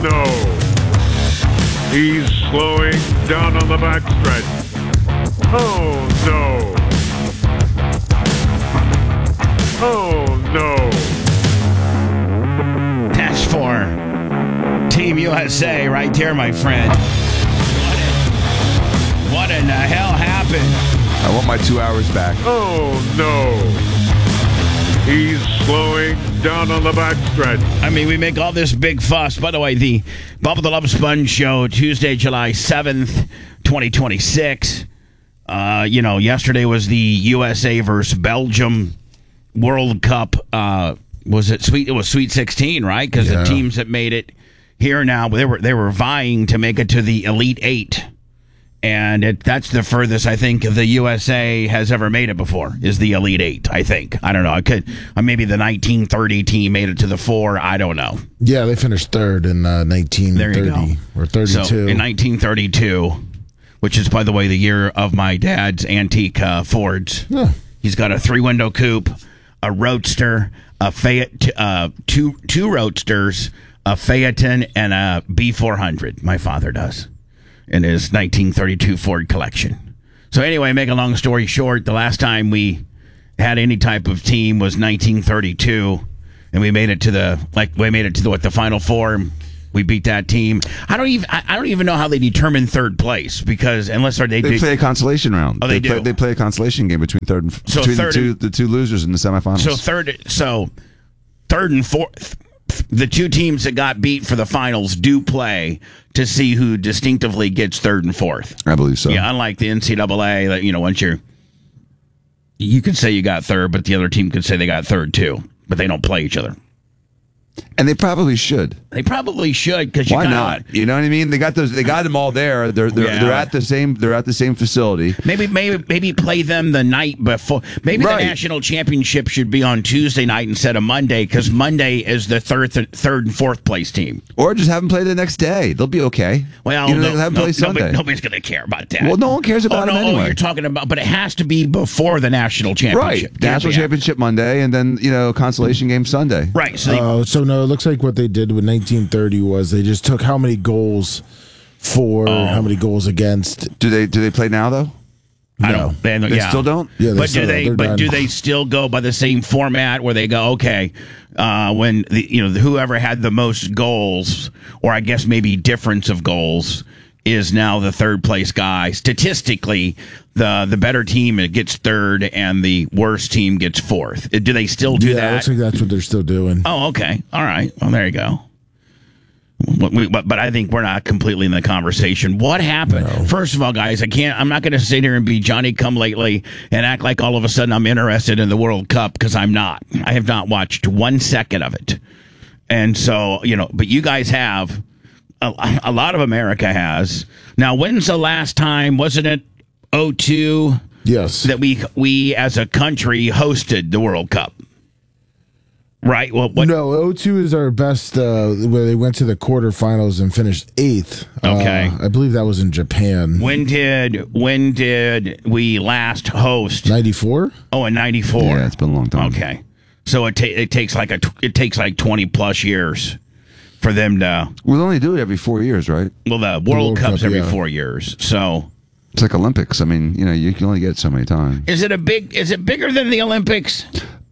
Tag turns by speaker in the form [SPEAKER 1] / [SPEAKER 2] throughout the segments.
[SPEAKER 1] no. He's slowing down on the backstretch. Oh, no. Oh, no.
[SPEAKER 2] That's for Team USA right there, my friend. What in the hell happened?
[SPEAKER 3] I want my 2 hours back.
[SPEAKER 1] Oh, no. He's slowing down on the backstretch.
[SPEAKER 2] I mean, we make all this big fuss. By the way, the Bubba the Love Sponge show, Tuesday, July 7th, 2026. Yesterday was the USA versus Belgium World Cup. Was it sweet? It was Sweet 16, right? Because the teams that made it here now, they were vying to make it to the Elite Eight. And that's the furthest I think the USA has ever made it before, is the Elite Eight, I think. I don't know. Maybe the 1930 team made it to the four. I don't know.
[SPEAKER 4] Yeah, they finished third in 1930 or 32.
[SPEAKER 2] So in 1932, which is, by the way, the year of my dad's antique Fords.
[SPEAKER 4] Yeah.
[SPEAKER 2] He's got a 3-window coupe, a Roadster, a two Roadsters, a Phaeton, and a B400. My father does. In his 1932 Ford collection. So anyway, make a long story short, the last time we had any type of team was 1932, and we made it to the Final Four. We beat that team. I don't even know how they determine third place, because unless they
[SPEAKER 3] play a consolation round.
[SPEAKER 2] Oh, they do.
[SPEAKER 3] They play a consolation game between the two losers in the semifinals.
[SPEAKER 2] So third and fourth. The two teams that got beat for the finals do play to see who distinctively gets third and fourth.
[SPEAKER 3] I believe so.
[SPEAKER 2] Yeah, unlike the NCAA, that once you could say you got third, but the other team could say they got third too, but they don't play each other.
[SPEAKER 3] And they probably should.
[SPEAKER 2] They probably should, because
[SPEAKER 3] why not? You know what I mean? They got those. They got them all there. They're at the same. They're at the same facility.
[SPEAKER 2] Maybe play them the night before. Maybe the national championship should be on Tuesday night instead of Monday, because Monday is the third and fourth place team.
[SPEAKER 3] Or just have them play the next day. They'll be okay.
[SPEAKER 2] Well,
[SPEAKER 3] have them play Sunday.
[SPEAKER 2] Nobody's going to care about that.
[SPEAKER 3] Well, no one cares about them anyway.
[SPEAKER 2] You're talking about, but it has to be before the national championship.
[SPEAKER 3] Right, national championship Monday, and then consolation game Sunday.
[SPEAKER 2] Right.
[SPEAKER 4] So no, it looks like what they did with 1930 was they just took how many goals for, how many goals against.
[SPEAKER 3] Do they play now though?
[SPEAKER 2] I don't.
[SPEAKER 3] They still don't.
[SPEAKER 4] Yeah,
[SPEAKER 2] do they still go by the same format where they go, okay, when whoever had the most goals, or I guess maybe difference of goals, is now the third place guy. Statistically, the better team gets third and the worst team gets fourth. Do they still do that?
[SPEAKER 4] Yeah, it looks like that's what they're still doing.
[SPEAKER 2] Oh, okay. All right. Well, there you go. But I think we're not completely in the conversation. What happened? No. First of all, guys, I'm not going to sit here and be Johnny come lately and act like all of a sudden I'm interested in the World Cup, because I'm not. I have not watched 1 second of it. And so, but you guys have. A lot of America has. Now, when's the last time, wasn't it 2002?
[SPEAKER 4] Yes.
[SPEAKER 2] That we as a country hosted the World Cup? Right? Well,
[SPEAKER 4] No, 2002 is our best, where they went to the quarterfinals and finished 8th.
[SPEAKER 2] Okay.
[SPEAKER 4] I believe that was in Japan.
[SPEAKER 2] When did we last host?
[SPEAKER 4] 94?
[SPEAKER 2] Oh, in 94.
[SPEAKER 3] Yeah, it's been a long time.
[SPEAKER 2] Okay. So it takes like 20 plus years for them to.
[SPEAKER 3] We'll only do it every 4 years, right?
[SPEAKER 2] Well, the World Cup's every 4 years, so
[SPEAKER 3] it's like Olympics. I mean, you can only get it so many times.
[SPEAKER 2] Is it bigger than the Olympics?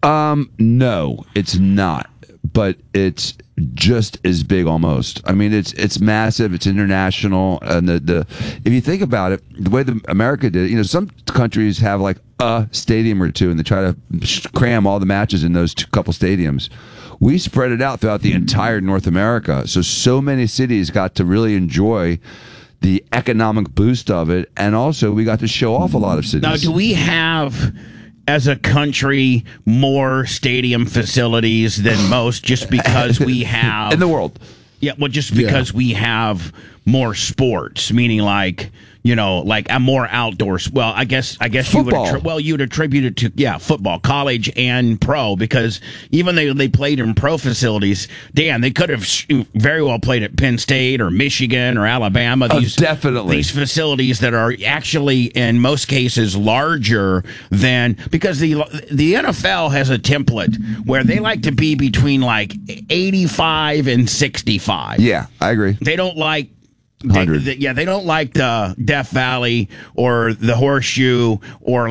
[SPEAKER 3] No, it's not. But it's just as big almost. I mean, it's massive. It's international, and the if you think about it, the way America did it, some countries have like a stadium or two, and they try to cram all the matches in those couple stadiums. We spread it out throughout the entire North America, so many cities got to really enjoy the economic boost of it, and also we got to show off a lot of cities.
[SPEAKER 2] Now, do we have, as a country, more stadium facilities than most, just because we have
[SPEAKER 3] in the world?
[SPEAKER 2] Yeah, well, just because we have more sports, meaning like a more outdoors. Well, I guess
[SPEAKER 3] Football.
[SPEAKER 2] you'd attribute it to football, college and pro, because even they played in pro facilities. Dan, they could have very well played at Penn State or Michigan or Alabama.
[SPEAKER 3] Definitely
[SPEAKER 2] these facilities that are actually in most cases larger than, because the NFL has a template where they like to be between like 85 and 65.
[SPEAKER 3] Yeah, I agree.
[SPEAKER 2] They don't like
[SPEAKER 3] 100.
[SPEAKER 2] they don't like the Death Valley or the Horseshoe or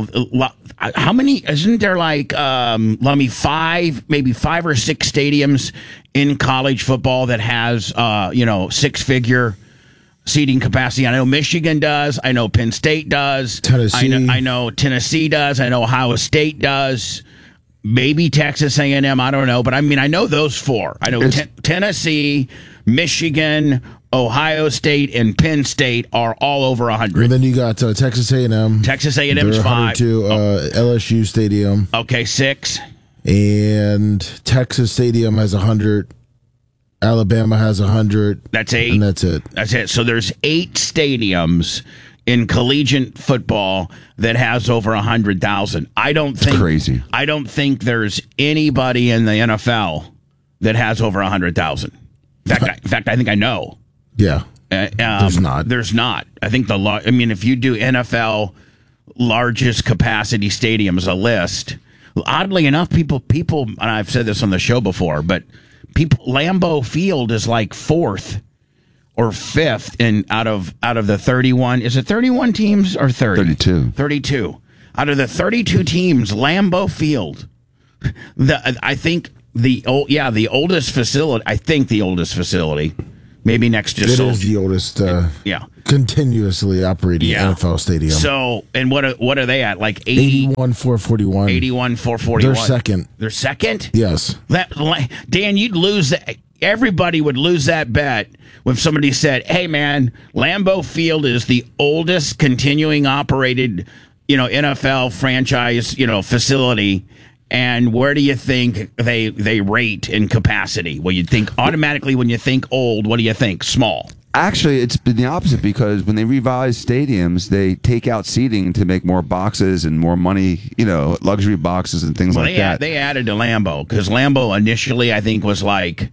[SPEAKER 2] how many? Isn't there like maybe 5 or 6 stadiums in college football that has 6-figure seating capacity? I know Michigan does. I know Penn State does.
[SPEAKER 4] Tennessee.
[SPEAKER 2] I know Tennessee does. I know Ohio State does. Maybe Texas A&M. I don't know, but I know those 4. I know Tennessee, Michigan, Ohio State, and Penn State are all over 100.
[SPEAKER 4] And then you got Texas A&M.
[SPEAKER 2] Texas A&M's 5.
[SPEAKER 4] LSU Stadium.
[SPEAKER 2] Okay, 6.
[SPEAKER 4] And Texas Stadium has 100. Alabama has 100.
[SPEAKER 2] That's 8.
[SPEAKER 4] And that's it.
[SPEAKER 2] That's it. So there's 8 stadiums in collegiate football that has over 100,000.
[SPEAKER 3] Crazy.
[SPEAKER 2] I don't think there's anybody in the NFL that has over 100,000. In fact, I think I know.
[SPEAKER 4] Yeah. There's not.
[SPEAKER 2] There's not. I think if you do NFL largest capacity stadiums, a list, oddly enough, people, and I've said this on the show before, but Lambeau Field is like 4th or 5th out of the 31. Is it 31 teams or 30?
[SPEAKER 3] 32.
[SPEAKER 2] 32. Out of the 32 teams, Lambeau Field, I think the oldest facility, maybe next to
[SPEAKER 4] It
[SPEAKER 2] Soldier.
[SPEAKER 4] is the oldest
[SPEAKER 2] Yeah.
[SPEAKER 4] continuously operating NFL stadium.
[SPEAKER 2] So, and what are they at? Like 80,
[SPEAKER 4] 81,441.
[SPEAKER 2] 81,441.
[SPEAKER 4] They're second.
[SPEAKER 2] They're second?
[SPEAKER 4] Yes.
[SPEAKER 2] Dan, you'd lose that. Everybody would lose that bet when somebody said, "Hey, man, Lambeau Field is the oldest continuing operated, NFL franchise, facility." And where do you think they rate in capacity? Well, you'd think automatically when you think old, what do you think? Small.
[SPEAKER 3] Actually, it's been the opposite, because when they revise stadiums, they take out seating to make more boxes and more money, luxury boxes and things like that.
[SPEAKER 2] They added to Lambeau, because Lambeau initially, I think, was like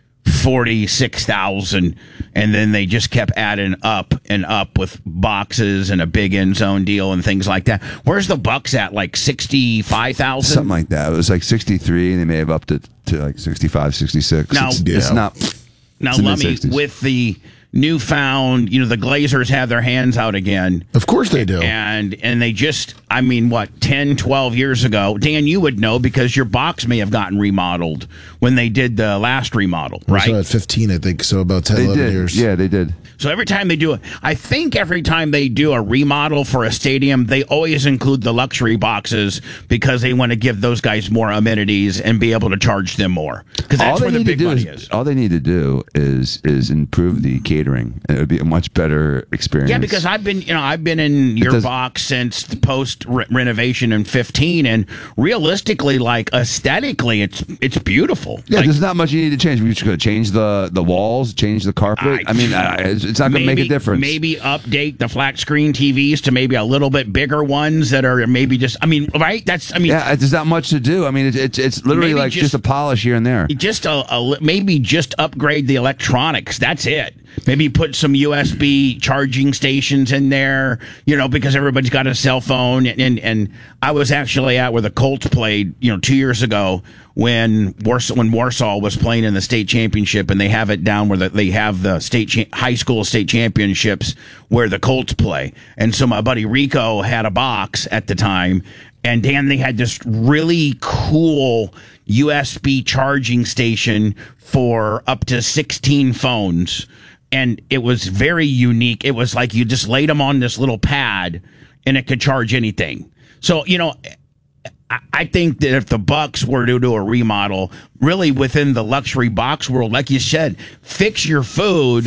[SPEAKER 2] 46,000, and then they just kept adding up and up with boxes and a big end zone deal and things like that. Where's the Bucks at? Like 65,000?
[SPEAKER 3] Something like that. It was like 63, and they may have upped it to like 65, 66.
[SPEAKER 2] Now,
[SPEAKER 3] it's not.
[SPEAKER 2] Now,
[SPEAKER 3] it's in the
[SPEAKER 2] let me,
[SPEAKER 3] 60s.
[SPEAKER 2] with the newfound, the Glazers have their hands out again.
[SPEAKER 4] Of course they do.
[SPEAKER 2] And they just, 10, 12 years ago, Dan, you would know because your box may have gotten remodeled when they did the last remodel, right?
[SPEAKER 4] So at 15, I think, so about 10,
[SPEAKER 3] They
[SPEAKER 4] 11
[SPEAKER 3] did.
[SPEAKER 4] years.
[SPEAKER 3] Yeah, they did.
[SPEAKER 2] So every time they do it, I think every time they do a remodel for a stadium, they always include the luxury boxes because they want to give those guys more amenities and be able to charge them more. Because that's where the big money is.
[SPEAKER 3] All they need to do is improve the catering. It would be a much better experience.
[SPEAKER 2] Yeah, because I've been in your box since the post renovation in 15, and realistically, like aesthetically, it's beautiful.
[SPEAKER 3] Yeah,
[SPEAKER 2] Like,
[SPEAKER 3] there's not much you need to change. You're just going to change the walls, change the carpet. It's not going to make a difference.
[SPEAKER 2] Maybe update the flat screen TVs to maybe a little bit bigger ones that are maybe just. Right?
[SPEAKER 3] Yeah, there's not much to do. It's literally like just a polish here and there.
[SPEAKER 2] Just maybe just upgrade the electronics. That's it. Maybe put some USB charging stations in there, because everybody's got a cell phone. And I was actually at where the Colts played, 2 years ago when Warsaw was playing in the state championship, and they have it down where they have the high school state championships where the Colts play. And so my buddy Rico had a box at the time, and Dan, they had this really cool USB charging station for up to 16 phones. And it was very unique. It was like you just laid them on this little pad and it could charge anything. So, I think that if the Bucks were to do a remodel, really within the luxury box world, like you said, fix your food,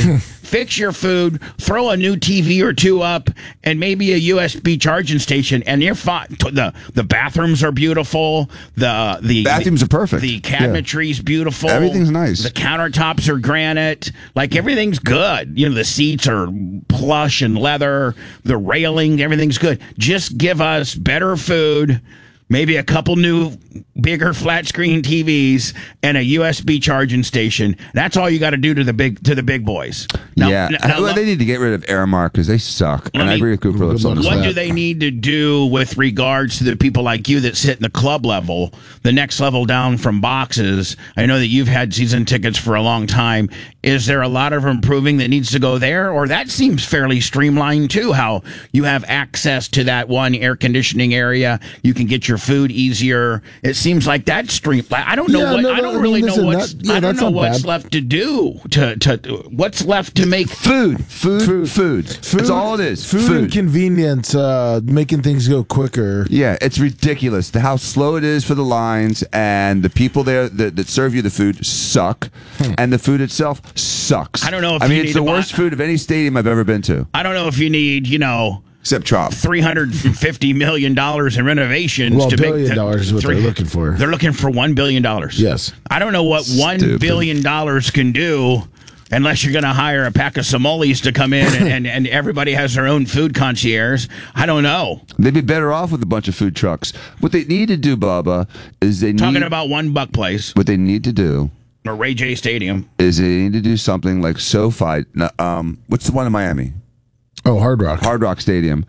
[SPEAKER 2] throw a new TV or two up, and maybe a USB charging station, and you're fine. The bathrooms are beautiful. The
[SPEAKER 3] Bathrooms are perfect.
[SPEAKER 2] The cabinetry's beautiful.
[SPEAKER 3] Everything's nice.
[SPEAKER 2] The countertops are granite. Like everything's good. You know, the seats are plush and leather. The railing, everything's good. Just give us better food. Maybe a couple new, bigger flat screen TVs and a USB charging station. That's all you got to do to the big boys. Now,
[SPEAKER 3] they need to get rid of Aramark because they suck. And I agree with Cooper.
[SPEAKER 2] What do they need to do with regards to the people like you that sit in the club level, the next level down from boxes? I know that you've had season tickets for a long time. Is there a lot of improving that needs to go there? Or that seems fairly streamlined too, how you have access to that one air conditioning area. You can get your food easier. It seems like that stream. I don't know what. I don't really know what's. I don't know what's left to do. To what's left to make
[SPEAKER 3] food. That's all it is.
[SPEAKER 4] Food and convenience, making things go quicker.
[SPEAKER 3] Yeah, it's ridiculous. How slow it is for the lines, and the people there that serve you the food suck, and the food itself sucks.
[SPEAKER 2] I don't know. If
[SPEAKER 3] I mean, it's the worst food of any stadium I've ever been to.
[SPEAKER 2] I don't know if you need,
[SPEAKER 3] except Trop,
[SPEAKER 2] $350 million in renovations.
[SPEAKER 4] Well, $1 billion is what they're looking for.
[SPEAKER 2] They're looking for $1 billion.
[SPEAKER 4] Yes.
[SPEAKER 2] I don't know what $1 billion can do unless you're going to hire a pack of Somalis to come in and everybody has their own food concierge. I don't know.
[SPEAKER 3] They'd be better off with a bunch of food trucks. What they need to do, Bubba, is
[SPEAKER 2] talking about One Buck Place.
[SPEAKER 3] What they need to do,
[SPEAKER 2] or Ray J Stadium,
[SPEAKER 3] is they need to do something like SoFi. What's the one in Miami?
[SPEAKER 4] Oh, Hard Rock.
[SPEAKER 3] Hard Rock Stadium,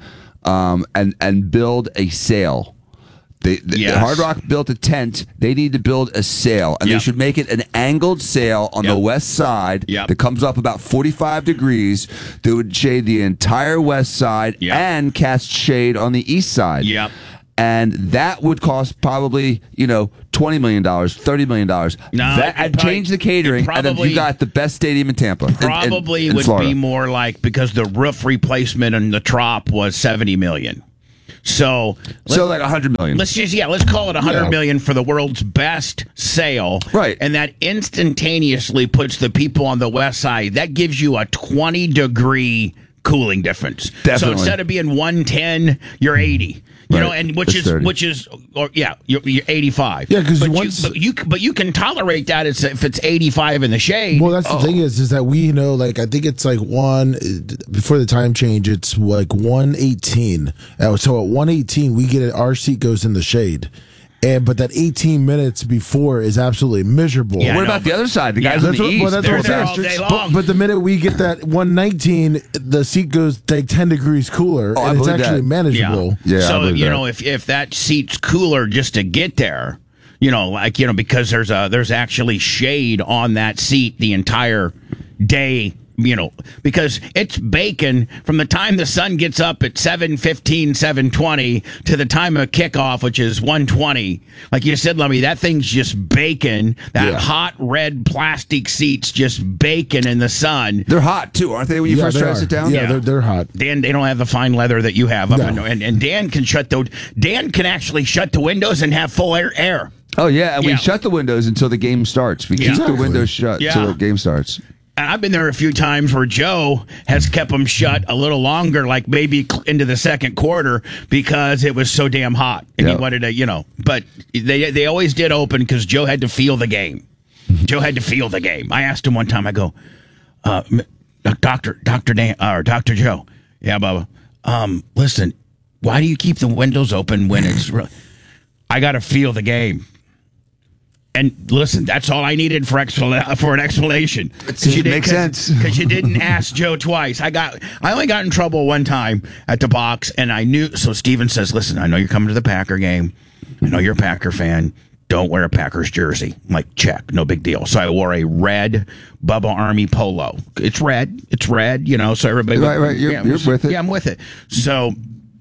[SPEAKER 3] and build a sail.
[SPEAKER 2] Yes.
[SPEAKER 3] Hard Rock built a tent. They need to build a sail, and they should make it an angled sail on the west side that comes up about 45 degrees that would shade the entire west side and cast shade on the east side.
[SPEAKER 2] Yep.
[SPEAKER 3] And that would cost probably, $20 million, $30 million. I'd change the catering, and then you got the best stadium in Tampa.
[SPEAKER 2] Probably
[SPEAKER 3] in
[SPEAKER 2] would
[SPEAKER 3] Florida.
[SPEAKER 2] be more like, because the roof replacement in the Trop was $70 million. So
[SPEAKER 3] like $100 million.
[SPEAKER 2] Let's call it $100 million for the world's best sail.
[SPEAKER 3] Right.
[SPEAKER 2] And that instantaneously puts the people on the west side. That gives you a 20-degree cooling difference.
[SPEAKER 3] Definitely.
[SPEAKER 2] So instead of being 110, you're 80. And which is you're 85.
[SPEAKER 4] Yeah, because
[SPEAKER 2] you can tolerate that if it's 85 in the shade.
[SPEAKER 4] Well, that's the thing is that we know, like, I think it's like before the time change, it's like 118. So at 118, we get it. Our seat goes in the shade. But that 18 minutes before is absolutely miserable.
[SPEAKER 3] Yeah, what about the other side? The guys on the east.
[SPEAKER 2] They're there all day long.
[SPEAKER 4] But the minute we get that 119, the seat goes like 10 degrees cooler, and it's actually manageable.
[SPEAKER 2] Yeah. So if that seat's cooler just to get there, because there's actually shade on that seat the entire day. Because it's baking from the time the sun gets up at 7:15, 7:20 to the time of kickoff, which is 1:20. Like you said, Lummy, that thing's just baking. That hot red plastic seat's just baking in the sun.
[SPEAKER 3] They're hot too, aren't they? When you first try to sit down,
[SPEAKER 4] they're hot.
[SPEAKER 2] Dan, they don't have the fine leather that you have.
[SPEAKER 4] No.
[SPEAKER 2] And Dan can actually shut the windows and have full air.
[SPEAKER 3] Oh yeah, and we shut the windows until the game starts. We keep the windows shut until the game starts.
[SPEAKER 2] And I've been there a few times where Joe has kept them shut a little longer, like maybe into the second quarter, because it was so damn hot. And he wanted to, but they always did open because Joe had to feel the game. Joe had to feel the game. I asked him one time, I go, Dr. Dan, or Dr. Joe. Yeah, Bubba. Listen, why do you keep the windows open when it's I got to feel the game. And listen, that's all I needed for an explanation.
[SPEAKER 3] It makes sense
[SPEAKER 2] because you didn't ask Joe twice. I only got in trouble one time at the box, and I knew. So Steven says, "Listen, I know you're coming to the Packer game. I know you're a Packer fan. Don't wear a Packers jersey." I'm like, check, no big deal. So I wore a red Bubba Army polo. It's red. So everybody.
[SPEAKER 3] Right. You're with it.
[SPEAKER 2] Yeah, I'm with it. So.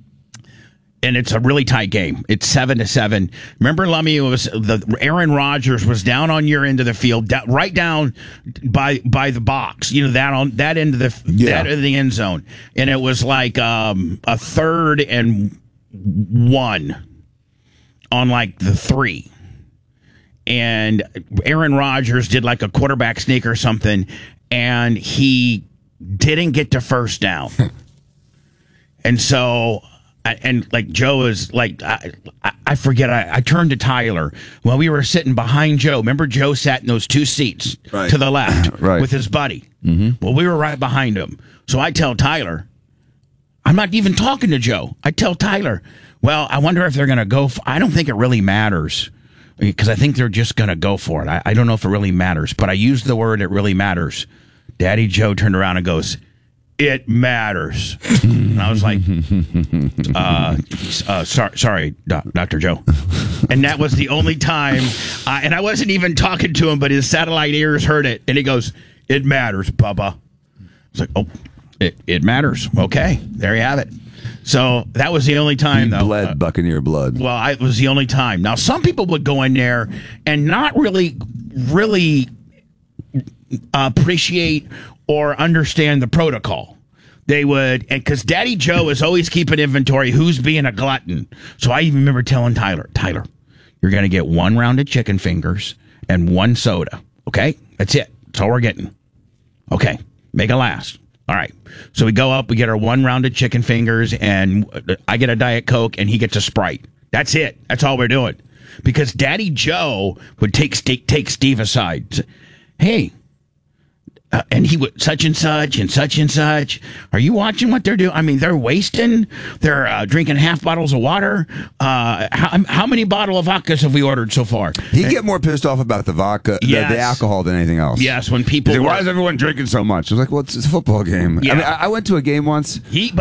[SPEAKER 2] And it's a really tight game. It's 7-7. Remember, Lummy, it was Aaron Rodgers was down on your end of the field, right down by the box. That end of the end zone, and it was like a 3rd and 1. on like the 3. And Aaron Rodgers did like a quarterback sneak or something, and he didn't get to first down. And so, and like Joe is like, I forget, I turned to Tyler. Well, we were sitting behind Joe. Remember, Joe sat in those 2 seats to the left with his buddy. Mm-hmm. Well, we were right behind him. So I tell Tyler, I'm not even talking to Joe. I tell Tyler, well, I wonder if they're going to go. I don't think it really matters, because I think they're just going to go for it. I don't know if it really matters, but I used the word "it really matters." Daddy Joe turned around and goes, "It matters." And I was like, sorry, Dr. Joe. And that was the only time, and I wasn't even talking to him, but his satellite ears heard it, and he goes, "It matters, Bubba." I was like, oh, it matters. Okay, there you have it. So that was the only time, though.
[SPEAKER 3] Bled Buccaneer blood.
[SPEAKER 2] Well, it was the only time. Now, some people would go in there and not really appreciate or understand the protocol. They would, because Daddy Joe is always keeping inventory who's being a glutton. So I even remember telling Tyler, you're going to get 1 round of chicken fingers and 1 soda. Okay? That's it. That's all we're getting. Okay. Make it last. All right. So we go up, we get our 1 round of chicken fingers, and I get a Diet Coke, and he gets a Sprite. That's it. That's all we're doing. Because Daddy Joe would take Steve aside. Hey, and he would such and such and such and such. Are you watching what they're doing? I mean, they're wasting. They're drinking half bottles of water. How many bottle of vodkas have we ordered so far?
[SPEAKER 3] He'd get more pissed off about the vodka, the alcohol, than anything else.
[SPEAKER 2] Yes, when people.
[SPEAKER 3] Like, why is everyone drinking so much? I was like, well, it's a football game.
[SPEAKER 2] Yeah.
[SPEAKER 3] I mean, I went to a game once.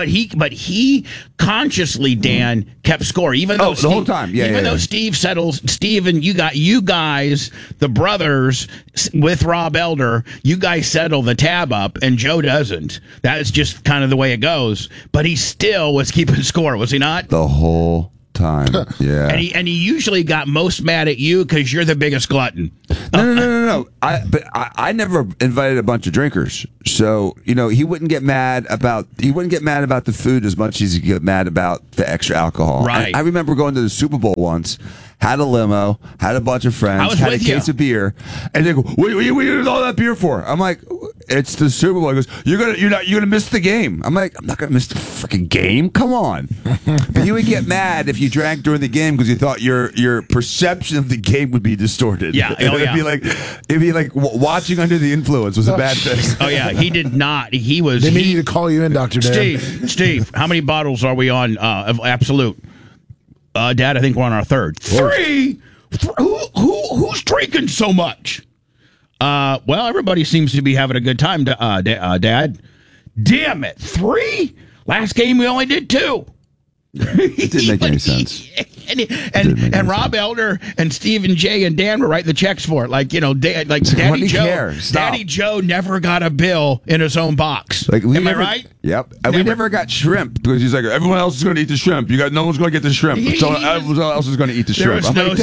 [SPEAKER 2] He consciously, Dan, kept score, even though
[SPEAKER 3] the whole time.
[SPEAKER 2] Though Steve and you guys, the brothers with Rob Elder, you guys settle the tab up, and Joe doesn't. That is just kind of the way it goes. But he still was keeping score, was he not?
[SPEAKER 3] The whole time. Yeah.
[SPEAKER 2] And he usually got most mad at you because you're the biggest glutton.
[SPEAKER 3] No. I never invited a bunch of drinkers, so he wouldn't get mad about the food as much as he get mad about the extra alcohol.
[SPEAKER 2] Right.
[SPEAKER 3] And I remember going to the Super Bowl once. Had a limo, had a bunch of friends, had a case of beer, and they go, "What are you using all that beer for?" I'm like, "It's the Super Bowl." He goes, "You're gonna miss the game." I'm like, "I'm not gonna miss the freaking game. Come on." But he would get mad if you drank during the game because he thought your perception of the game would be distorted.
[SPEAKER 2] Yeah,
[SPEAKER 3] it'd be like watching under the influence was a bad thing.
[SPEAKER 2] Oh yeah, he did not. He was.
[SPEAKER 4] They need to call you in, Dr. Dan.
[SPEAKER 2] Steve, how many bottles are we on of Absolute? Dad, I think we're on our 3rd. 3? Who's drinking so much? Well, everybody seems to be having a good time, Dad. Damn it, 3? Last game we only did 2.
[SPEAKER 3] It didn't make any sense.
[SPEAKER 2] And Rob Elder and Stephen J and Dan were writing the checks for it. Like, Daddy Joe. Daddy Joe never got a bill in his own box. Am I right?
[SPEAKER 3] Yep. And we never got shrimp because he's like, everyone else is going to eat the shrimp. No one's going to get the shrimp. Someone else is going to eat the shrimp.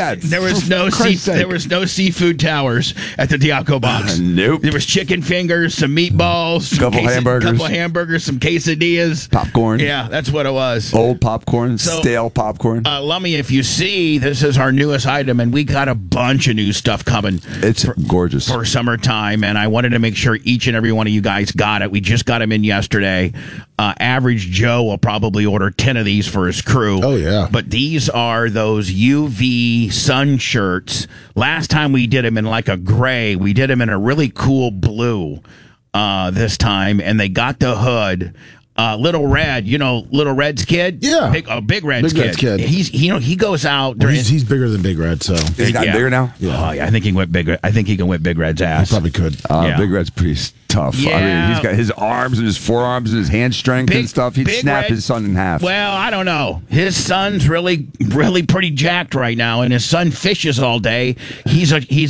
[SPEAKER 2] There was no seafood towers at the Diaco box.
[SPEAKER 3] Nope.
[SPEAKER 2] There was chicken fingers, some meatballs,
[SPEAKER 3] couple
[SPEAKER 2] hamburgers, some quesadillas,
[SPEAKER 3] popcorn.
[SPEAKER 2] Yeah, that's what it was.
[SPEAKER 3] Old popcorn, stale popcorn.
[SPEAKER 2] Lummy, if you see, this is our newest item, and we got a bunch of new stuff coming.
[SPEAKER 3] It's gorgeous
[SPEAKER 2] for summertime, and I wanted to make sure each and every one of you guys got it. We just got them in yesterday. Average Joe will probably order 10 of these for his crew.
[SPEAKER 4] Oh yeah!
[SPEAKER 2] But these are those UV sun shirts. Last time we did them in like a gray. We did them in a really cool blue this time, and they got the hood. Little Red, Little Red's kid?
[SPEAKER 4] Yeah.
[SPEAKER 2] Big Red's kid. He goes out.
[SPEAKER 4] Well, he's bigger than Big Red, so.
[SPEAKER 3] He got bigger now?
[SPEAKER 4] Yeah.
[SPEAKER 2] Oh, yeah. I think he can whip Big Red's ass.
[SPEAKER 4] He probably could.
[SPEAKER 3] Big Red's pretty tough.
[SPEAKER 2] Yeah.
[SPEAKER 3] I mean, he's got his arms and his forearms and his hand strength and stuff. He'd snap his son in half.
[SPEAKER 2] Well, I don't know. His son's really pretty jacked right now, and his son fishes all day. He's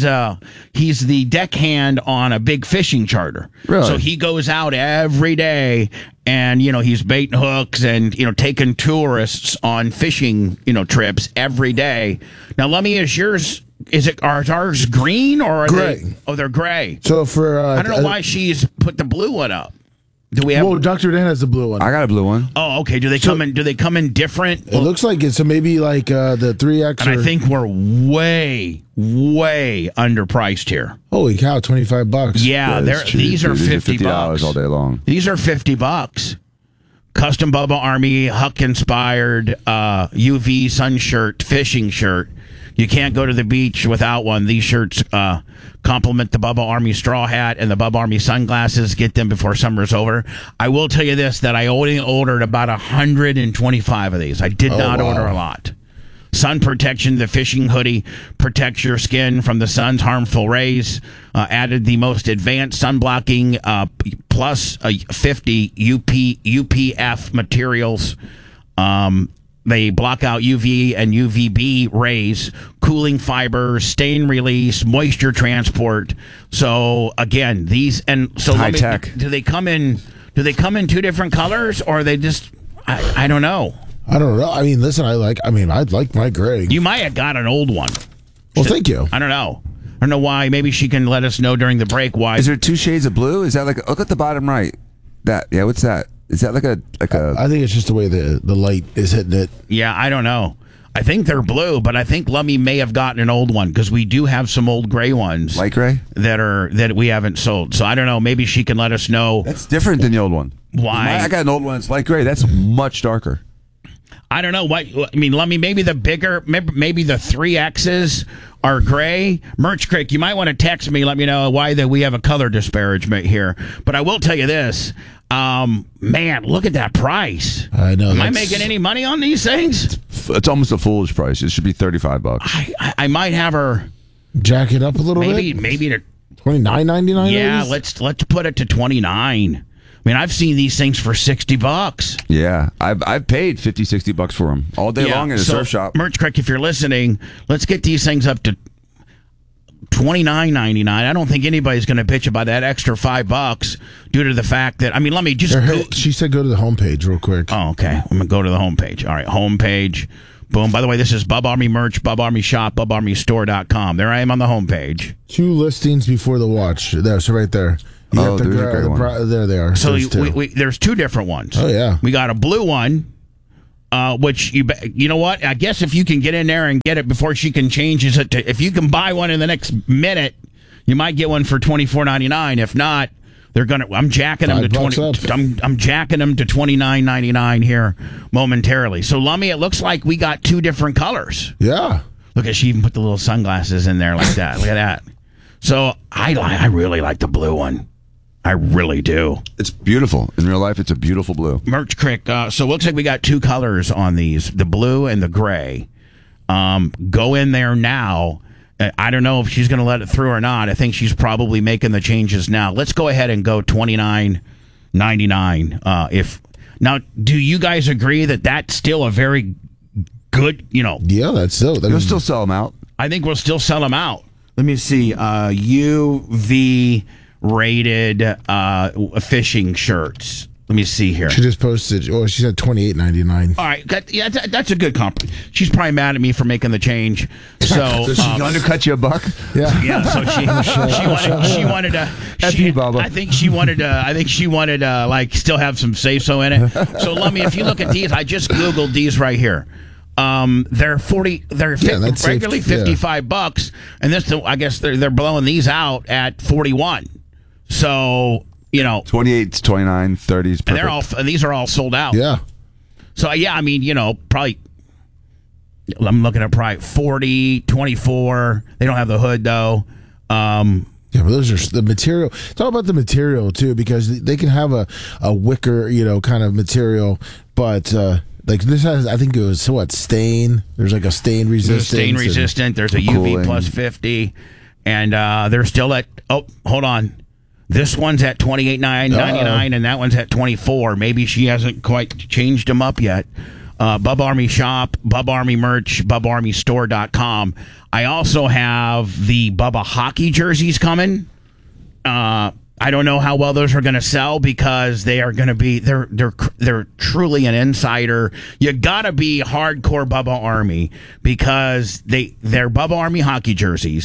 [SPEAKER 2] the deckhand on a big fishing charter.
[SPEAKER 3] Really?
[SPEAKER 2] So he goes out every day. And, he's baiting hooks and, taking tourists on fishing, trips every day. Now, let me ask yours. Are ours green or are
[SPEAKER 4] gray?
[SPEAKER 2] They're gray.
[SPEAKER 4] So for
[SPEAKER 2] I don't know why she's put the blue one up. Do we have?
[SPEAKER 4] Well, Dr. Dan has the blue one.
[SPEAKER 3] I got a blue one.
[SPEAKER 2] Oh, okay. Do they come in? Do they come in different?
[SPEAKER 4] It looks like it. So maybe like the 3X.
[SPEAKER 2] And I think we're way underpriced here.
[SPEAKER 4] Holy cow, $25.
[SPEAKER 2] Yeah,
[SPEAKER 3] It's cheap,
[SPEAKER 2] these are
[SPEAKER 3] dude.
[SPEAKER 2] $50
[SPEAKER 3] $50 all day long.
[SPEAKER 2] These are $50. Custom Bubba Army Huck inspired UV sun shirt, fishing shirt. You can't go to the beach without one. These shirts complement the Bubba Army straw hat and the Bubba Army sunglasses. Get them before summer's over. I will tell you this, that I only ordered about 125 of these. I did not order a lot. Sun protection, the fishing hoodie protects your skin from the sun's harmful rays. Added the most advanced sun blocking plus 50 UPF materials. They block out UV and UVB rays, cooling fibers, stain release, moisture transport. So again, these and so
[SPEAKER 3] high tech.
[SPEAKER 2] Do they come in? Do they come in two different colors, or are they just? I don't know.
[SPEAKER 4] I don't know. I mean, listen, I like my gray.
[SPEAKER 2] You might have got an old one.
[SPEAKER 4] Well, thank you.
[SPEAKER 2] I don't know. I don't know why. Maybe she can let us know during the break why.
[SPEAKER 3] Is there 2 shades of blue? Is that like, look at the bottom right. What's that? Is that like a
[SPEAKER 4] I think it's just the way the light is hitting it.
[SPEAKER 2] Yeah, I don't know. I think they're blue, but I think Lummy may have gotten an old one because we do have some old gray ones.
[SPEAKER 3] light gray?
[SPEAKER 2] that we haven't sold. So I don't know. Maybe she can let us know
[SPEAKER 3] That's different than the old one.
[SPEAKER 2] why.
[SPEAKER 3] I got an old one. It's light gray. That's much darker.
[SPEAKER 2] I don't know what. I mean, Lummy, maybe the 3Xs are gray. Merch Crick, you might want to text me. Let me know why that we have a color disparagement here. But I will tell you this. Man, look at that price.
[SPEAKER 4] I know.
[SPEAKER 2] Am I making any money on these things?
[SPEAKER 3] It's almost a foolish price. It should be $35.
[SPEAKER 2] I might have her
[SPEAKER 4] Jack it up a little
[SPEAKER 2] maybe
[SPEAKER 4] bit.
[SPEAKER 2] to
[SPEAKER 4] $29.99.
[SPEAKER 2] yeah. Let's put it to 29. I mean, I've seen these things for $60.
[SPEAKER 3] Yeah, I've paid $50-$60 for them all day long in a surf shop.
[SPEAKER 2] Merch Crick, if you're listening, let's get these things up to $29.99. I don't think anybody's going to bitch about that extra $5 due to the fact that, I mean, let me just
[SPEAKER 4] She said go to the homepage real quick.
[SPEAKER 2] Oh, okay. I'm going to go to the homepage. All right, homepage. Boom. By the way, this is Bub Army merch, Bub Army shop, BubArmyStore.com. There I am on the homepage.
[SPEAKER 4] 2 listings before the watch. There, so right there. You got
[SPEAKER 3] there's a gray one.
[SPEAKER 4] There they are.
[SPEAKER 2] So
[SPEAKER 4] There's 2.
[SPEAKER 2] there's 2 different ones.
[SPEAKER 4] Oh, yeah.
[SPEAKER 2] We got a blue one, which you know what? I guess if you can get in there and get it before she can change it to, if you can buy one in the next minute, you might get one for $24.99. If not, they're gonna. I'm jacking them to $20. I'm jacking them to $29.99 here momentarily. So Lummy, it looks like we got 2 different colors.
[SPEAKER 4] Yeah.
[SPEAKER 2] Look at, she even put the little sunglasses in there like that. Look at that. So I really like the blue one. I really do.
[SPEAKER 3] It's beautiful. In real life, it's a beautiful blue.
[SPEAKER 2] Merch Crick. So it looks like we got 2 colors on these, the blue and the gray. Go in there now. I don't know if she's going to let it through or not. I think she's probably making the changes now. Let's go ahead and go $29.99. Now, do you guys agree that that's still a very good,
[SPEAKER 4] Yeah, that's
[SPEAKER 3] You'll still sell them out.
[SPEAKER 2] I think we'll still sell them out. Let me see. UV rated fishing shirts. Let me see here.
[SPEAKER 4] She just posted. Oh, she said $28.99.
[SPEAKER 2] All right, that's a good compliment. She's probably mad at me for making the change. So,
[SPEAKER 3] She undercut you $1.
[SPEAKER 4] Yeah.
[SPEAKER 2] yeah. So she wanted to.
[SPEAKER 3] F you, Bubba.
[SPEAKER 2] I think she wanted to like still have some say so in it. So Lummy, if you look at these, I just googled these right here. They're regularly $55, and this I guess they're blowing these out at 41. So
[SPEAKER 3] 28, 29, 30s.
[SPEAKER 2] and these are all sold out.
[SPEAKER 4] Yeah.
[SPEAKER 2] So yeah, I mean probably I'm looking at probably 40, 24. They don't have the hood though.
[SPEAKER 4] Yeah, but those are the material. It's all about the material too, because they can have a wicker, kind of material, but like this has, I think it was stain. There's like a stain resistant.
[SPEAKER 2] Stain resistant. There's a UV plus 50, and they're still at. Oh, hold on. This one's at $28.99, and that one's at $24. Maybe she hasn't quite changed them up yet. Bub Army shop, Bub Army merch, BubArmyStore.com. I also have the Bubba hockey jerseys coming. I don't know how well those are going to sell because they are going to be they're truly an insider. You got to be hardcore Bubba Army because they're Bubba Army hockey jerseys.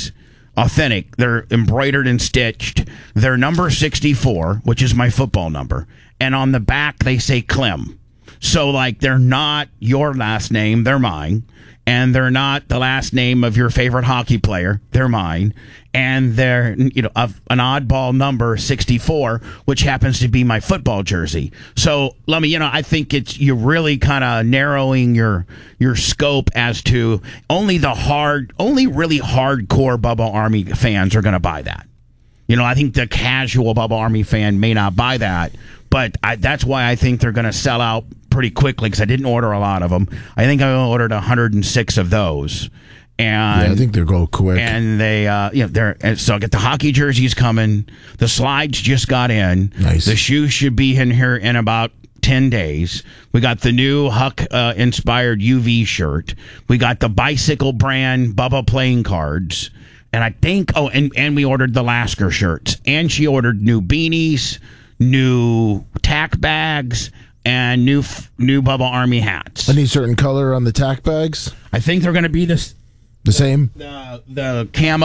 [SPEAKER 2] Authentic. They're embroidered and stitched. They're number 64, which is my football number. And on the back, they say Clem. So, like, they're not your last name. They're mine. And they're not the last name of your favorite hockey player. They're mine. And they're, an oddball number, 64, which happens to be my football jersey. So, Lummy, I think you're really kind of narrowing your scope as to only really hardcore Bubba Army fans are going to buy that. I think the casual Bubba Army fan may not buy that, but that's why I think they're going to sell out pretty quickly, because I didn't order a lot of them. I think I ordered 106 of those. And
[SPEAKER 4] I think they're going quick.
[SPEAKER 2] And they, so I get the hockey jerseys coming. The slides just got in.
[SPEAKER 4] Nice.
[SPEAKER 2] The shoes should be in here in about 10 days. We got the new Huck inspired UV shirt. We got the bicycle brand Bubba playing cards. And I think, and we ordered the Lasker shirts. And she ordered new beanies, new tack bags, and new Bubba Army hats.
[SPEAKER 4] Any certain color on the tack bags?
[SPEAKER 2] I think they're going to be the
[SPEAKER 4] same.
[SPEAKER 2] The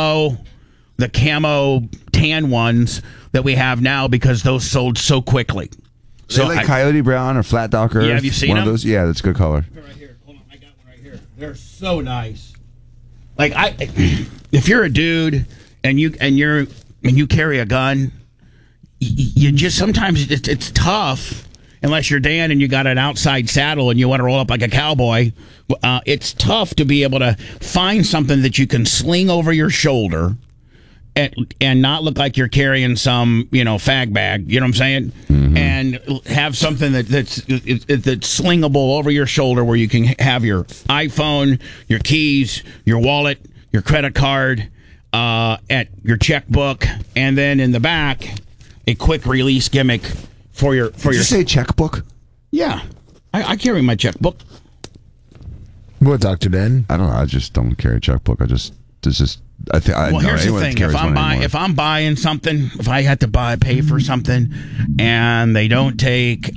[SPEAKER 2] camo tan ones that we have now, because those sold so quickly.
[SPEAKER 3] So like Coyote Brown or Flat Docker.
[SPEAKER 2] Yeah, have you seen
[SPEAKER 3] one
[SPEAKER 2] them?
[SPEAKER 3] of those? Yeah, that's a good color.
[SPEAKER 2] Right here. Hold on, I got one right here. They're so nice. Like, if you're a dude and you carry a gun, you just sometimes it's tough. Unless you're Dan and you got an outside saddle and you want to roll up like a cowboy, it's tough to be able to find something that you can sling over your shoulder and not look like you're carrying some, fag bag. You know what I'm saying? Mm-hmm. And have something that's slingable over your shoulder, where you can have your iPhone, your keys, your wallet, your credit card, at your checkbook, and then in the back, a quick release gimmick. For your
[SPEAKER 3] Did you say checkbook?
[SPEAKER 2] Yeah, I carry my checkbook.
[SPEAKER 4] What, Dr. Dan?
[SPEAKER 3] I don't know. I just don't carry a checkbook.
[SPEAKER 2] Here's the thing: if I'm buying something, if I had to pay for something, and they don't take,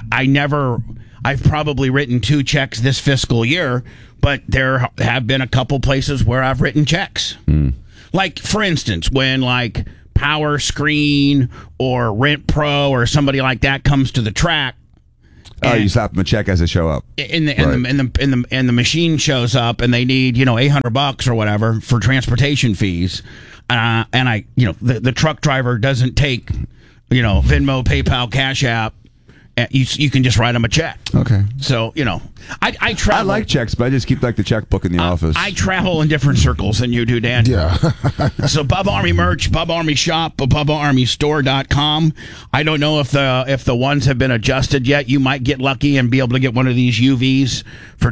[SPEAKER 2] I've probably written 2 checks this fiscal year, but there have been a couple places where I've written checks. Like, for instance, when Power Screen or Rent Pro or somebody like that comes to the track.
[SPEAKER 3] You slap them a check as they show up.
[SPEAKER 2] And the machine shows up and they need, $800 or whatever for transportation fees. And the truck driver doesn't take, Venmo, PayPal, Cash App. You can just write them a check.
[SPEAKER 3] Okay.
[SPEAKER 2] So, I travel.
[SPEAKER 3] I like checks, but I just keep the checkbook in the office.
[SPEAKER 2] I travel in different circles than you do, Dan.
[SPEAKER 4] Yeah.
[SPEAKER 2] So Bubba Army merch, Bubba Army shop, BubbaArmyStore.com. I don't know if the ones have been adjusted yet. You might get lucky and be able to get one of these UVs for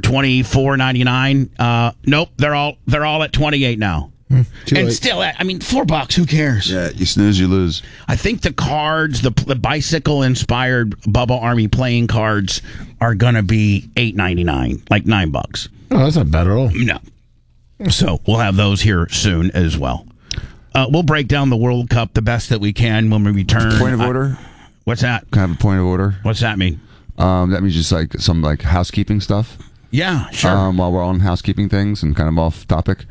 [SPEAKER 2] $24.99. Nope, they're all at $28 now. And
[SPEAKER 4] late.
[SPEAKER 2] still, $4. Who cares?
[SPEAKER 3] Yeah, you snooze, you lose.
[SPEAKER 2] I think the cards, the bicycle-inspired Bubba Army playing cards, are gonna be $8.99, like $9.
[SPEAKER 4] Oh, that's not bad at all.
[SPEAKER 2] No. So we'll have those here soon as well. We'll break down the World Cup the best that we can when we return.
[SPEAKER 3] Point of order.
[SPEAKER 2] What's that?
[SPEAKER 3] Can I have a point of order?
[SPEAKER 2] What's that mean?
[SPEAKER 3] That means just some housekeeping stuff.
[SPEAKER 2] Yeah, sure.
[SPEAKER 3] While we're on housekeeping things and kind of off topic.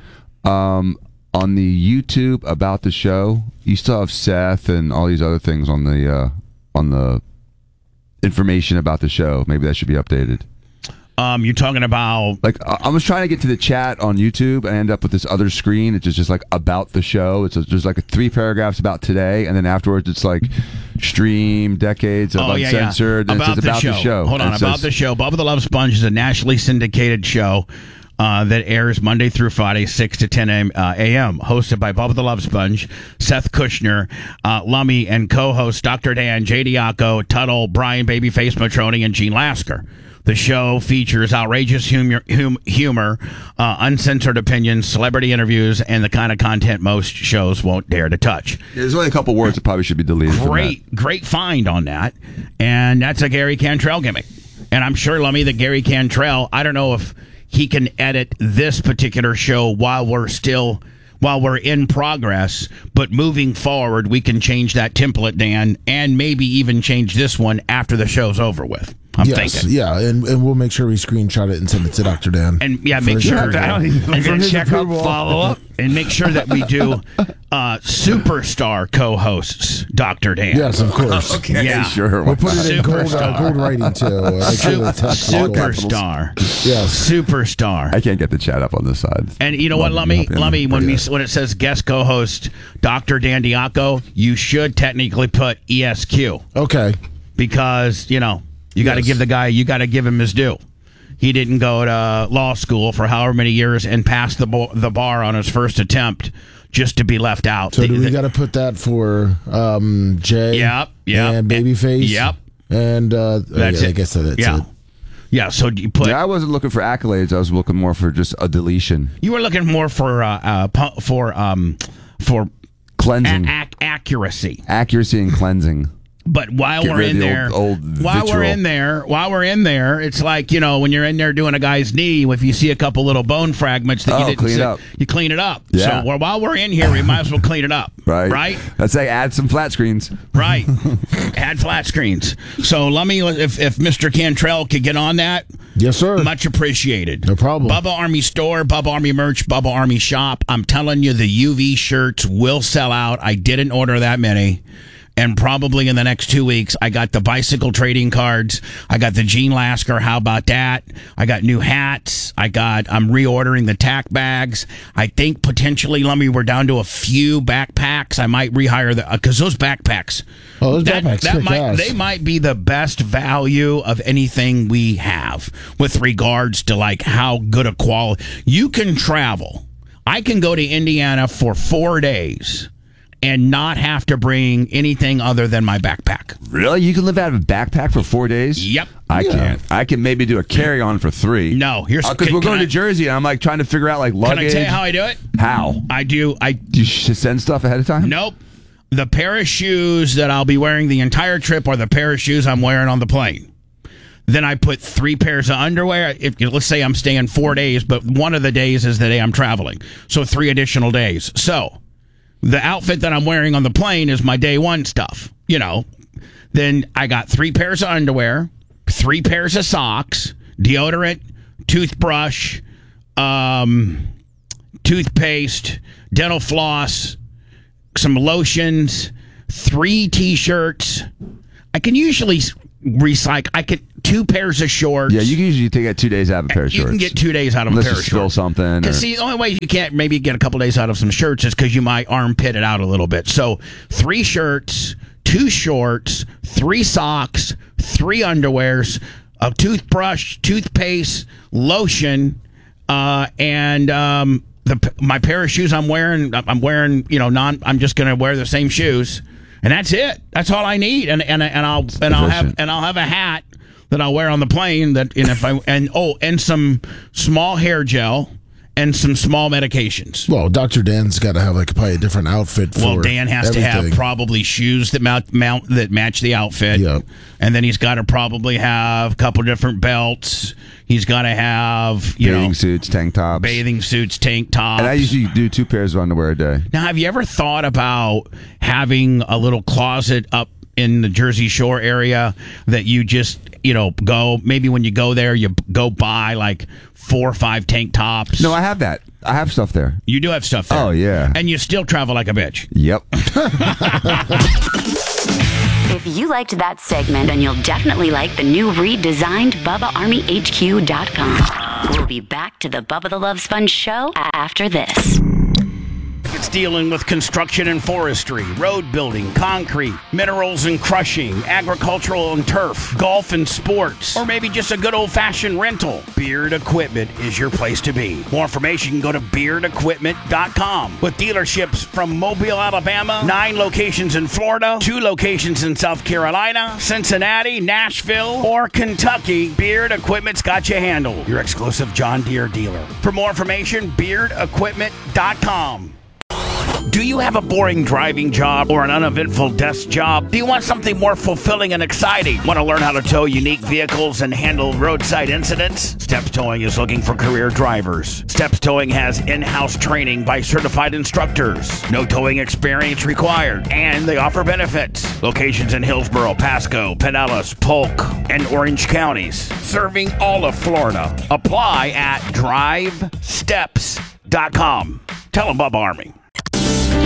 [SPEAKER 3] On the YouTube about the show, you still have Seth and all these other things on the information about the show. Maybe that should be updated.
[SPEAKER 2] You're talking about
[SPEAKER 3] I was trying to get to the chat on YouTube and I end up with this other screen. It's just about the show. There's 3 paragraphs about today, and then afterwards it's stream decades of uncensored.
[SPEAKER 2] Yeah.
[SPEAKER 3] And
[SPEAKER 2] about,
[SPEAKER 3] it's about the show.
[SPEAKER 2] Hold on, about the show. Bubba the Love Sponge is a nationally syndicated show that airs Monday through Friday, 6 to 10 a.m., hosted by Bubba the Love Sponge, Seth Kushner, Lummy, and co-hosts Dr. Dan, J. Diaco, Tuttle, Brian Babyface Matroni, and Gene Lasker. The show features outrageous humor, uncensored opinions, celebrity interviews, and the kind of content most shows won't dare to touch.
[SPEAKER 3] There's only a couple words that probably should be deleted.
[SPEAKER 2] Great find on that. And that's a Gary Cantrell gimmick. And I'm sure, Lummy, that Gary Cantrell, I don't know if he can edit this particular show while we're in progress, but moving forward, we can change that template, Dan, and maybe even change this one after the show's over with. How I'm
[SPEAKER 4] Yes,
[SPEAKER 2] thinking.
[SPEAKER 4] yeah, and we'll make sure we screenshot it and send it to Dr. Dan.
[SPEAKER 2] And yeah, make
[SPEAKER 4] For
[SPEAKER 2] sure
[SPEAKER 4] sure.
[SPEAKER 2] that
[SPEAKER 3] And for his approval.
[SPEAKER 2] follow up, and make sure that we do superstar co-hosts, Dr. Dan.
[SPEAKER 4] Yes, of course.
[SPEAKER 3] Okay,
[SPEAKER 2] Yeah.
[SPEAKER 3] sure.
[SPEAKER 4] We'll put it in
[SPEAKER 2] Superstar.
[SPEAKER 4] gold writing too. Make sure the text is gold.
[SPEAKER 2] Superstar.
[SPEAKER 4] Yes.
[SPEAKER 2] Superstar.
[SPEAKER 3] I can't get the chat up on this side.
[SPEAKER 2] And you know what? Let me when it says guest co-host Dr. Dan Diaco, you should technically put ESQ
[SPEAKER 4] Okay.
[SPEAKER 2] because you got to
[SPEAKER 4] Yes.
[SPEAKER 2] give the guy, you got to give him his due. He didn't go to law school for however many years and pass the bar on his first attempt just to be left out.
[SPEAKER 4] So do we got to put that for Jay?
[SPEAKER 2] Yep.
[SPEAKER 4] And Babyface.
[SPEAKER 2] Yep.
[SPEAKER 4] And
[SPEAKER 2] That's
[SPEAKER 4] yeah,
[SPEAKER 2] it.
[SPEAKER 4] I guess that's
[SPEAKER 2] yeah.
[SPEAKER 4] it.
[SPEAKER 2] Yeah. So you put.
[SPEAKER 3] Yeah, I wasn't looking for accolades. I was looking more for just a deletion.
[SPEAKER 2] You were looking more for
[SPEAKER 3] Cleansing.
[SPEAKER 2] accuracy.
[SPEAKER 3] Accuracy and cleansing.
[SPEAKER 2] But while
[SPEAKER 3] Get
[SPEAKER 2] we're
[SPEAKER 3] rid of
[SPEAKER 2] in
[SPEAKER 3] the
[SPEAKER 2] there,
[SPEAKER 3] old
[SPEAKER 2] while we're
[SPEAKER 3] vitriol.
[SPEAKER 2] in there, it's like when you're in there doing a guy's knee, if you see a couple little bone fragments that you didn't
[SPEAKER 3] clean it
[SPEAKER 2] see,
[SPEAKER 3] up.
[SPEAKER 2] you clean it up.
[SPEAKER 3] Yeah.
[SPEAKER 2] So while we're in here, we might as well clean it up.
[SPEAKER 3] Right.
[SPEAKER 2] Right.
[SPEAKER 3] Let's say add some flat screens.
[SPEAKER 2] Right. Add flat screens. So let me, if Mr. Cantrell could get on that,
[SPEAKER 4] Yes, sir.
[SPEAKER 2] much appreciated.
[SPEAKER 4] No problem.
[SPEAKER 2] Bubba Army Store, Bubba Army Merch, Bubba Army Shop. I'm telling you, the UV shirts will sell out. I didn't order that many. And probably in the next 2 weeks, I got the bicycle trading cards. I got the Gene Lasker. How about that? I got new hats. I'm reordering the tack bags. I think potentially, we're down to a few backpacks. I might rehire because those backpacks.
[SPEAKER 4] Oh, those backpacks kick ass.
[SPEAKER 2] They might be the best value of anything we have with regards to how good a quality. You can travel. I can go to Indiana for 4 days and not have to bring anything other than my backpack.
[SPEAKER 3] Really? You can live out of a backpack for 4 days?
[SPEAKER 2] Yep.
[SPEAKER 3] I can't. I can maybe do a carry-on for 3.
[SPEAKER 2] No, here's
[SPEAKER 3] because we're going to Jersey, and I'm trying to figure out luggage.
[SPEAKER 2] Can I tell you how I do it?
[SPEAKER 3] How?
[SPEAKER 2] Do
[SPEAKER 3] you send stuff ahead of time?
[SPEAKER 2] Nope. The pair of shoes that I'll be wearing the entire trip are the pair of shoes I'm wearing on the plane. Then I put 3 pairs of underwear. Let's say I'm staying 4 days, but one of the days is the day I'm traveling. So 3 additional days. So the outfit that I'm wearing on the plane is my day one stuff, Then I got 3 pairs of underwear, 3 pairs of socks, deodorant, toothbrush, toothpaste, dental floss, some lotions, 3 T-shirts. I can usually recycle. 2 pairs of shorts.
[SPEAKER 3] Yeah, you can usually get 2 days out of a pair of shorts.
[SPEAKER 2] You can get 2 days out of
[SPEAKER 3] Unless
[SPEAKER 2] a pair
[SPEAKER 3] you
[SPEAKER 2] of
[SPEAKER 3] spill
[SPEAKER 2] shorts.
[SPEAKER 3] something.
[SPEAKER 2] Because see, the only way you can't maybe get a couple days out of some shirts is because you might armpit it out a little bit. So 3 shirts, 2 shorts, 3 socks, 3 underwears, a toothbrush, toothpaste, lotion, and my pair of shoes I'm wearing. I'm just going to wear the same shoes, and that's it. That's all I need. And I'll have a hat that I'll wear on the plane. And some small hair gel and some small medications.
[SPEAKER 4] Well, Dr. Dan's got to have probably a different outfit for
[SPEAKER 2] Well, Dan has to have
[SPEAKER 4] everything.
[SPEAKER 2] probably shoes that that match the outfit.
[SPEAKER 4] Yep.
[SPEAKER 2] And then he's got to probably have a couple different belts. He's got to have
[SPEAKER 3] bathing suits, tank tops.
[SPEAKER 2] bathing suits, tank tops.
[SPEAKER 3] And I usually do 2 pairs of underwear a day.
[SPEAKER 2] Now, have you ever thought about having a little closet up in the Jersey Shore area that you just, go, maybe when you go there, you go buy 4 or 5 tank tops?
[SPEAKER 3] No, I have that. I have stuff there.
[SPEAKER 2] You do have stuff there.
[SPEAKER 3] Oh, yeah.
[SPEAKER 2] And you still travel like a bitch.
[SPEAKER 3] Yep.
[SPEAKER 5] If you liked that segment, then you'll definitely like the new redesigned BubbaArmyHQ.com. We'll be back to the Bubba the Love Sponge show after this.
[SPEAKER 2] It's dealing with construction and forestry, road building, concrete, minerals and crushing, agricultural and turf, golf and sports, or maybe just a good old-fashioned rental. Beard Equipment is your place to be. More information, go to beardequipment.com. With dealerships from Mobile, Alabama, 9 locations in Florida, 2 locations in South Carolina, Cincinnati, Nashville, or Kentucky, Beard Equipment's got you handled. Your exclusive John Deere dealer. For more information, beardequipment.com. Do you have a boring driving job or an uneventful desk job? Do you want something more fulfilling and exciting? Want to learn how to tow unique vehicles and handle roadside incidents? Steps Towing is looking for career drivers. Steps Towing has in-house training by certified instructors. No towing experience required. And they offer benefits. Locations in Hillsborough, Pasco, Pinellas, Polk, and Orange counties. Serving all of Florida. Apply at drivesteps.com. Tell them Bubba Army